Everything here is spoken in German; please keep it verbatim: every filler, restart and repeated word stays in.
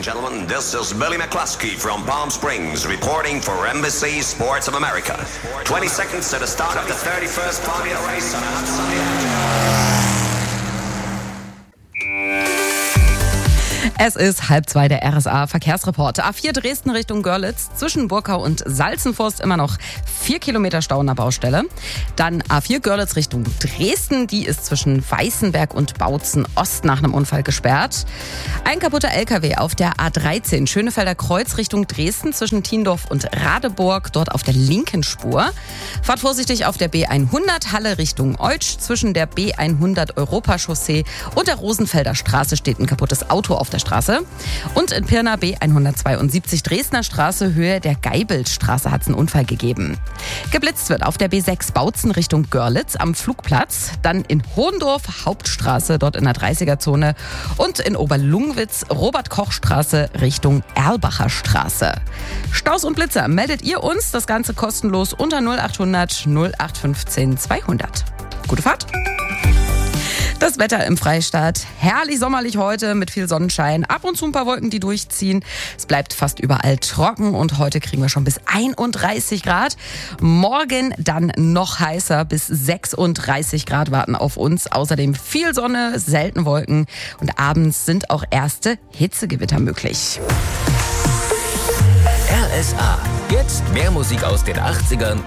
gentlemen, this is Billy McCluskey from Palm Springs reporting for Embassy Sports of America. twenty seconds to the start of the thirty-first Formula race on a hot Sunday afternoon. Es ist halb zwei, der R S A-Verkehrsreport. A vier Dresden Richtung Görlitz, zwischen Burkau und Salzenforst immer noch vier Kilometer Stau an der Baustelle. Dann A vier Görlitz Richtung Dresden, die ist zwischen Weißenberg und Bautzen Ost nach einem Unfall gesperrt. Ein kaputter L K W auf der A dreizehn, Schönefelder Kreuz Richtung Dresden, zwischen Tiendorf und Radeburg, dort auf der linken Spur. Fahrt vorsichtig auf der B hundert Halle Richtung Eutsch, zwischen der B hundert Europachaussee und der Rosenfelder Straße steht ein kaputtes Auto auf der Straße. Und in Pirna B hundertzweiundsiebzig Dresdner Straße, Höhe der Geibelstraße hat es einen Unfall gegeben. Geblitzt wird auf der B sechs Bautzen Richtung Görlitz am Flugplatz, dann in Hohendorf Hauptstraße, dort in der dreißiger-Zone und in Oberlungwitz Robert-Koch-Straße Richtung Erlbacher Straße. Staus und Blitzer meldet ihr uns, das Ganze kostenlos unter null achthundert null acht fünfzehn zweihundert. Gute Fahrt! Das Wetter im Freistaat, herrlich sommerlich heute mit viel Sonnenschein, ab und zu ein paar Wolken, die durchziehen. Es bleibt fast überall trocken und heute kriegen wir schon bis einunddreißig Grad. Morgen dann noch heißer, bis sechsunddreißig Grad warten auf uns. Außerdem viel Sonne, selten Wolken und abends sind auch erste Hitzegewitter möglich. R S A. Jetzt mehr Musik aus den achtzigern